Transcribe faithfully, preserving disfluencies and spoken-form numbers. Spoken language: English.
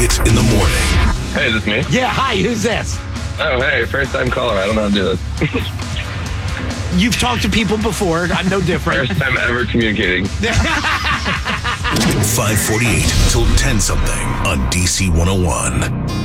Hit in the morning. Hey, is this me? Yeah, hi, who's this? Oh, hey, first time caller. I don't know how to do this. You've talked to people before. I'm no different. First time ever communicating. five forty-eight till ten something on D C one oh one.